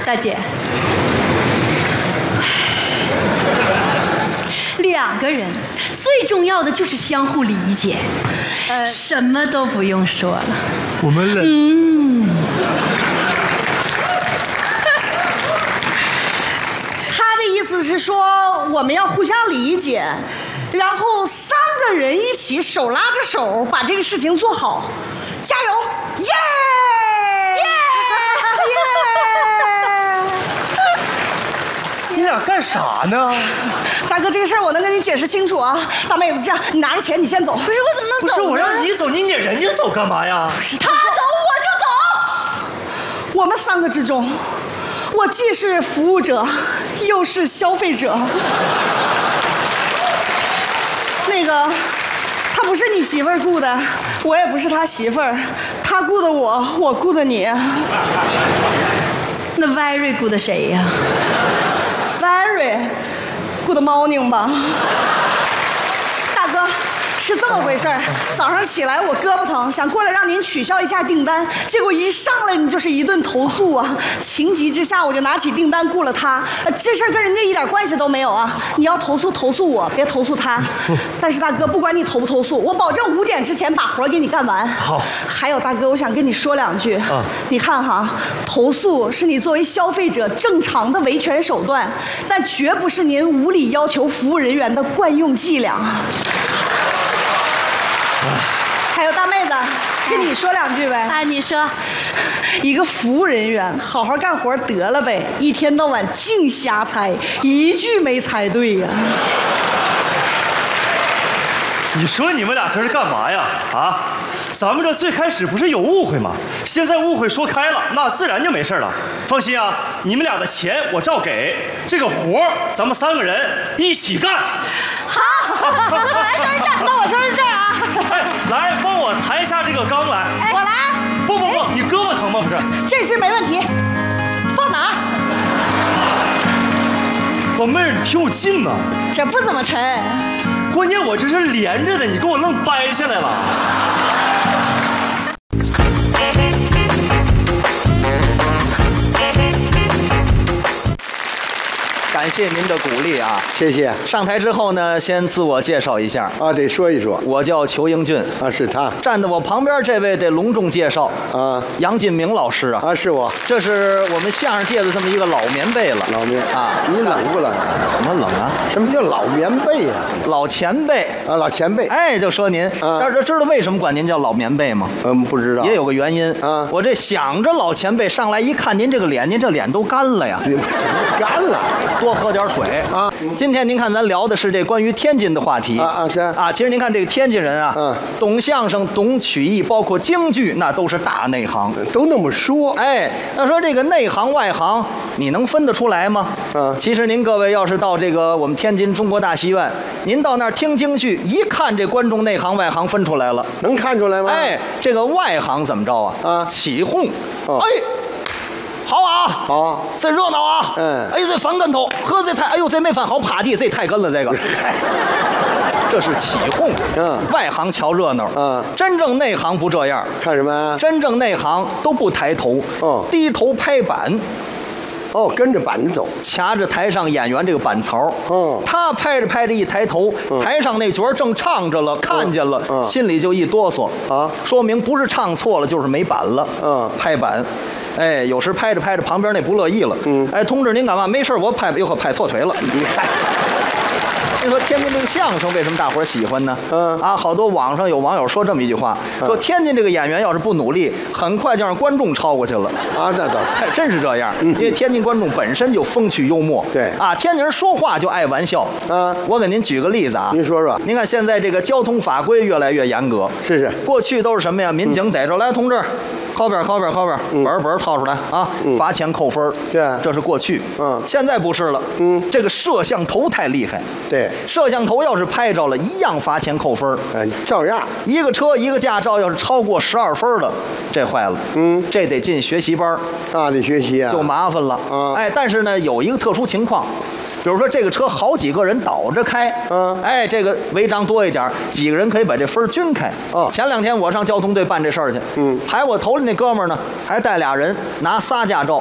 大姐，两个人最重要的就是相互理解，什么都不用说了。 我们他的意思是说我们要互相理解，然后三个人一起手拉着手把这个事情做好，加油！耶！ 你俩干啥呢？ 大哥，这个事儿我能跟你解释清楚啊。大妹子，这样你拿着钱，你先走。 不是我怎么能走呢？ 不是我让你走，你撵人家走干嘛呀？ 他走我就走。我们三个之中，我既是服务者，又是消费者。那个，他不是你媳妇儿雇的，我也不是他媳妇儿，他雇的我，我雇的你。 那 Very 雇的谁呀 ？Very good morning 吧，大哥，是这么回事儿。早上起来我胳膊疼，想过来让您取消一下订单，结果一上来你就是一顿投诉啊！情急之下我就拿起订单雇了他。这事儿跟人家一点关系都没有啊！你要投诉投诉我，别投诉他。但是大哥，不管你投不投诉，我保证5点之前把活给你干完。 好。 还有大哥，我想跟你说2句。你看哈，投诉是你作为消费者正常的维权手段，但绝不是您无理要求服务人员的惯用伎俩。还有大妹子，跟你说2句呗。 啊，你说， 一个服务人员好好干活得了呗，一天到晚净瞎猜，一句没猜对呀。 你说你们俩这是干嘛呀？啊，咱们这最开始不是有误会吗？现在误会说开了，那自然就没事了。放心啊，你们俩的钱我照给，这个活咱们3个人一起干。 好，那我来收拾这儿，那我收拾这儿啊。 哎，来帮我抬下这个缸来。 我来。 不，你胳膊疼吗？不是， 这只没问题，放哪儿？ 老妹儿，你挺有劲呐。 这不怎么沉。 关键我这是连着的，你给我愣掰下来了。 感谢您的鼓励啊！ 谢谢。 上台之后呢，先自我介绍一下啊，得说一说。 我叫裘英俊啊，是他。 站在我旁边这位得隆重介绍啊， 杨进明老师啊。 啊，是我。 这是我们相声界的这么一个老棉被了。 老棉啊， 你冷不冷？ 怎么冷啊？ 什么叫老棉被呀？ 老前辈啊，老前辈。 哎，就说您，但是知道为什么管您叫老棉被吗？ 不知道。 也有个原因啊。 我这想着老前辈上来一看您这个脸，您这脸都干了呀。 怎么干了？ 多喝点水。啊，今天您看咱聊的是这关于天津的话题是啊。 其实您看这个天津人啊，懂相声、懂曲艺，包括京剧，那都是大内行， 都那么说。 哎，要说这个内行外行，你能分得出来吗？其实您各位要是到这个我们天津中国大戏院，您到那儿听京剧，一看这观众内行外行分出来了， 能看出来吗？ 哎，这个外行怎么着啊？起哄，哎。好啊， 好， 这热闹啊！哎，这翻跟头，呵，这太，哎呦，这没翻好，趴地，这太跟了，这个，这是起哄。外行瞧热闹。真正内行不这样， 看什么？ 真正内行都不抬头，低头拍板。 跟着板子走， 掐着台上演员这个板槽。他拍着拍着一抬头，台上那角正唱着了，看见了，心里就一哆嗦啊，说明不是唱错了，就是没板了。拍板。哎，有时拍着拍着，旁边那不乐意了。哎，同志您干嘛？没事，我拍，哟呵，拍错腿了。你看，你说天津这个相声为什么大伙喜欢呢？好多网上有网友说这么一句话，说天津这个演员要是不努力，很快就让观众超过去了。 啊，那倒是，真是这样。因为天津观众本身就风趣幽默。 对啊，天津人说话就爱玩笑。我给您举个例子啊， 您说说。 您看现在这个交通法规越来越严格。 是。过去都是什么呀？民警逮着来，同志。靠边，本掏出来啊！罚钱扣分。 对， 这是过去。现在不是了。这个摄像头太厉害。 对， 摄像头要是拍着了，一样罚钱扣分。 哎，照样。 一个车一个驾照要是超过12分的，这坏了。这得进学习班啊，得学习啊， 就麻烦了。哎，但是呢，有一个特殊情况。比如说这个车好几个人倒着开，哎，这个违章多一点，几个人可以把这分均开。前2天我上交通队办这事儿去，排我头里那哥们儿呢，还带俩人拿仨驾照，